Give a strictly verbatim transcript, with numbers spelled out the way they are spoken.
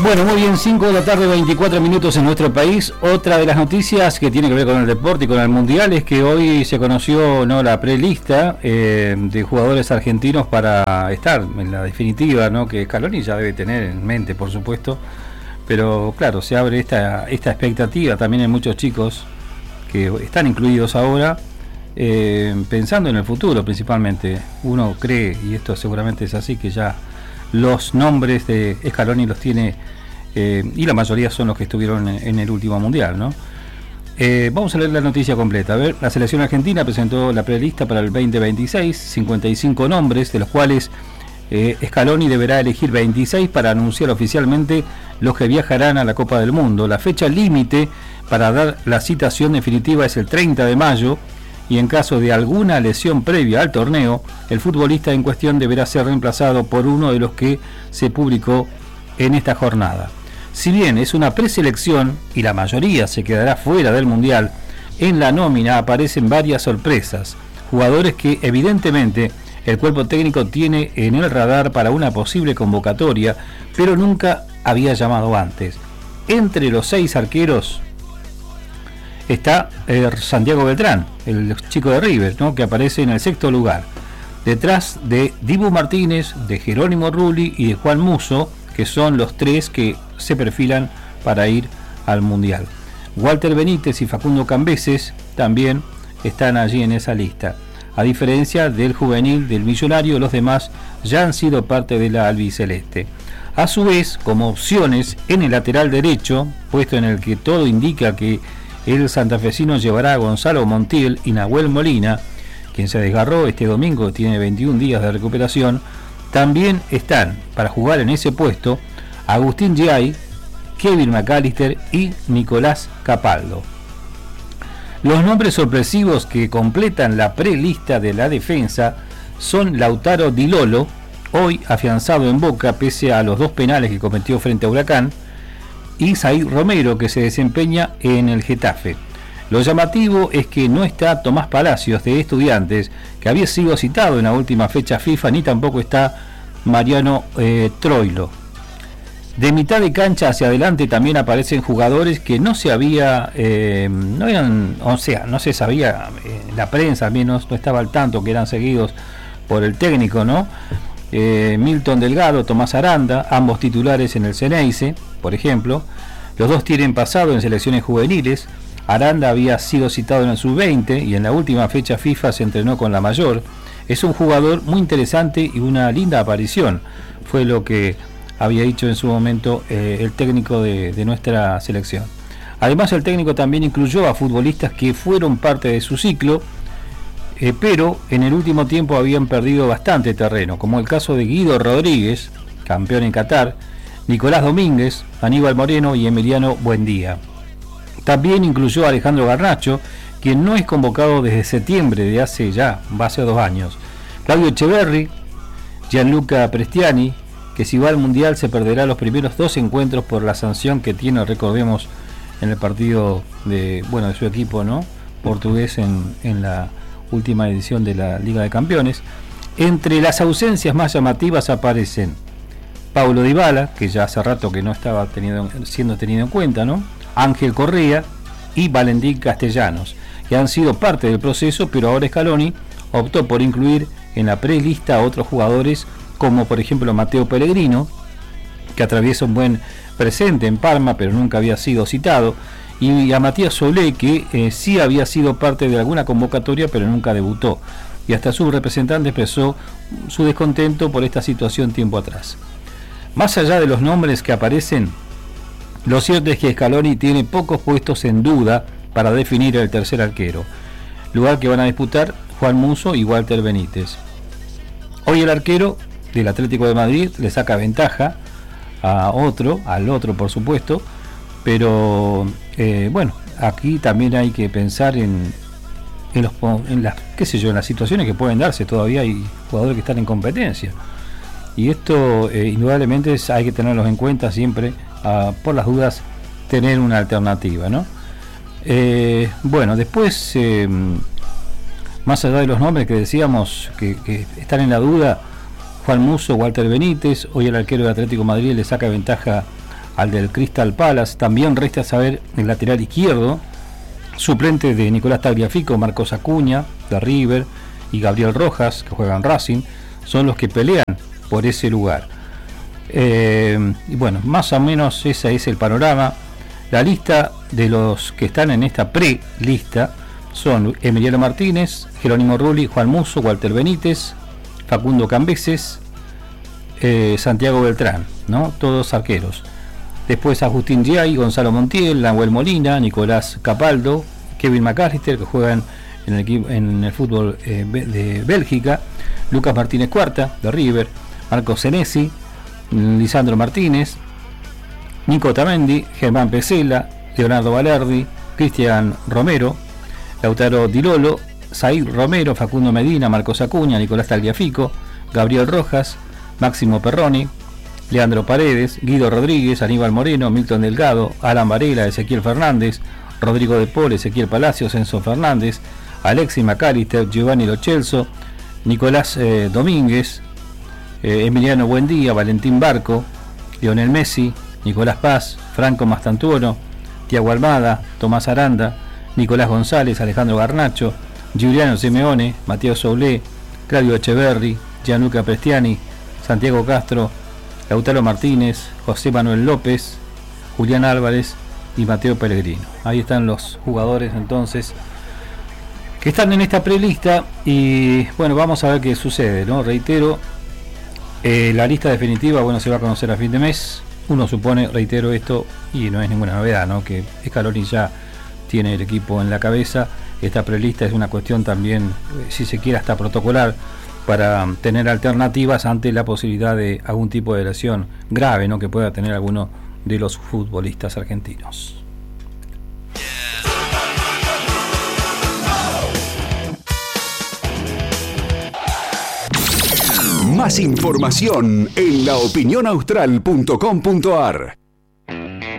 Bueno, muy bien, cinco de la tarde, veinticuatro minutos en nuestro país. Otra de las noticias que tiene que ver con el deporte y con el Mundial es que hoy se conoció no la prelista eh, de jugadores argentinos para estar en la definitiva, ¿no? Que Scaloni ya debe tener en mente, por supuesto. Pero claro, se abre esta, esta expectativa también en muchos chicos que están incluidos ahora, eh, pensando en el futuro principalmente. Uno cree, y esto seguramente es así, que ya los nombres de Scaloni los tiene, eh, y la mayoría son los que estuvieron en, en el último mundial, ¿no? Eh, vamos a leer la noticia completa. A ver, la selección argentina presentó la prelista para el veinte veintiséis, cincuenta y cinco nombres, de los cuales eh, Scaloni deberá elegir veintiséis para anunciar oficialmente los que viajarán a la Copa del Mundo. La fecha límite para dar la citación definitiva es el treinta de mayo, y en caso de alguna lesión previa al torneo, el futbolista en cuestión deberá ser reemplazado por uno de los que se publicó en esta jornada. Si bien es una preselección y la mayoría se quedará fuera del Mundial, en la nómina aparecen varias sorpresas, jugadores que evidentemente el cuerpo técnico tiene en el radar para una posible convocatoria, pero nunca había llamado antes. Entre los seis arqueros está eh, Santiago Beltrán, el chico de River, ¿no? Que aparece en el sexto lugar, detrás de Dibu Martínez, de Jerónimo Rulli y de Juan Musso, que son los tres que se perfilan para ir al Mundial. Walter Benítez y Facundo Cambeses también están allí en esa lista. A diferencia del juvenil del Millonario, los demás ya han sido parte de la albiceleste. A su vez, como opciones, en el lateral derecho, puesto en el que todo indica que el santafesino llevará a Gonzalo Montiel y Nahuel Molina, quien se desgarró este domingo, tiene veintiún días de recuperación. También están para jugar en ese puesto Agustín Giai, Kevin McAllister y Nicolás Capaldo. Los nombres sorpresivos que completan la prelista de la defensa son Lautaro Di Lolo, hoy afianzado en Boca pese a los dos penales que cometió frente a Huracán, y Zaid Romero, que se desempeña en el Getafe. Lo llamativo es que no está Tomás Palacios, de Estudiantes, que había sido citado en la última fecha FIFA, ni tampoco está Mariano eh, Troilo. De mitad de cancha hacia adelante también aparecen jugadores que no se había, eh, no eran, o sea, no se sabía, eh, la prensa al menos no estaba al tanto que eran seguidos por el técnico, ¿no? Eh, Milton Delgado, Tomás Aranda, ambos titulares en el Ceneice, por ejemplo. Los dos tienen pasado en selecciones juveniles. Aranda había sido citado en el sub veinte y en la última fecha FIFA se entrenó con la mayor. Es un jugador muy interesante y una linda aparición, fue lo que había dicho en su momento eh, el técnico de, de nuestra selección. Además, el técnico también incluyó a futbolistas que fueron parte de su ciclo, Eh, pero en el último tiempo habían perdido bastante terreno, como el caso de Guido Rodríguez, campeón en Qatar, Nicolás Domínguez, Aníbal Moreno y Emiliano Buendía. También incluyó a Alejandro Garnacho, quien no es convocado desde septiembre de hace ya, va hace dos años. Claudio Echeverri, Gianluca Prestiani, que si va al Mundial se perderá los primeros dos encuentros por la sanción que tiene, recordemos, en el partido de, bueno, de su equipo, ¿no?, portugués en, en la última edición de la Liga de Campeones. Entre las ausencias más llamativas aparecen Paulo Dybala, que ya hace rato que no estaba tenido, siendo tenido en cuenta, ¿no?, Ángel Correa y Valentín Castellanos, que han sido parte del proceso, pero ahora Scaloni optó por incluir en la prelista a otros jugadores, como por ejemplo Mateo Pellegrino, que atraviesa un buen presente en Parma, pero nunca había sido citado, y a Matías Solé, que eh, sí había sido parte de alguna convocatoria, pero nunca debutó, y hasta su representante expresó su descontento por esta situación tiempo atrás. Más allá de los nombres que aparecen, lo cierto es que Scaloni tiene pocos puestos en duda para definir el tercer arquero, lugar que van a disputar Juan Musso y Walter Benítez. Hoy el arquero del Atlético de Madrid le saca ventaja a otro, al otro por supuesto, pero eh, bueno, aquí también hay que pensar en, en, los, en las, qué sé yo, en las situaciones que pueden darse. Todavía hay jugadores que están en competencia, y esto eh, indudablemente es, hay que tenerlos en cuenta siempre, uh, por las dudas, tener una alternativa, ¿no? Eh, bueno, después, eh, más allá de los nombres que decíamos que, que están en la duda, Juan Musso, Walter Benítez, hoy el arquero de Atlético de Madrid le saca ventaja al del Crystal Palace. También resta saber el lateral izquierdo, suplente de Nicolás Tagliafico, Marcos Acuña, de River, y Gabriel Rojas, que juegan Racing, son los que pelean por ese lugar. Eh, y bueno, más o menos ese es el panorama. La lista de los que están en esta pre-lista son Emiliano Martínez, Jerónimo Rulli, Juan Musso, Walter Benítez, Facundo Cambeses, eh, Santiago Beltrán, ¿no? Todos arqueros. Después Agustín Giai, Gonzalo Montiel, Nahuel Molina, Nicolás Capaldo, Kevin McAllister, que juegan en el, equipo, en el fútbol eh, de Bélgica, Lucas Martínez Cuarta, de River, Marco Senesi, Lisandro Martínez, Nico Otamendi, Germán Pesela, Leonardo Balerdi, Cristian Romero, Lautaro Di Lolo, Said Romero, Facundo Medina, Marcos Acuña, Nicolás Tagliafico, Gabriel Rojas, Máximo Perroni, Leandro Paredes, Guido Rodríguez, Aníbal Moreno, Milton Delgado, Alan Varela, Ezequiel Fernández, Rodrigo de Paul, Ezequiel Palacios, Enzo Fernández, Alexis McAllister, Giovanni Lo Celso, Nicolás eh, Domínguez, eh, Emiliano Buendía, Valentín Barco, Lionel Messi, Nicolás Paz, Franco Mastantuono, Tiago Almada, Tomás Aranda, Nicolás González, Alejandro Garnacho, Giuliano Simeone, Mateo Soulé, Claudio Echeverri, Gianluca Prestiani, Santiago Castro, Lautaro Martínez, José Manuel López, Julián Álvarez y Mateo Pellegrino. Ahí están los jugadores entonces que están en esta prelista y bueno, vamos a ver qué sucede, ¿no? Reitero, eh, la lista definitiva, bueno, se va a conocer a fin de mes. Uno supone, reitero esto, y no es ninguna novedad, ¿no? Que Scaloni ya tiene el equipo en la cabeza. Esta prelista es una cuestión también, si se quiere, hasta protocolar, para tener alternativas ante la posibilidad de algún tipo de lesión grave, ¿no? Que pueda tener alguno de los futbolistas argentinos. Más información en la opinión austral punto com punto a r.